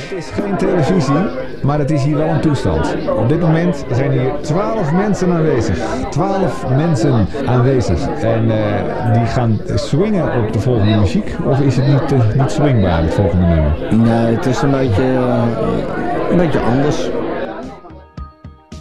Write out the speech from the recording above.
Het is geen televisie, maar het is hier wel een toestand. Op dit moment zijn hier 12 mensen aanwezig. 12 mensen aanwezig. En die gaan swingen op de volgende muziek. Of is het niet swingbaar, het volgende nummer? Nee, het is een beetje anders.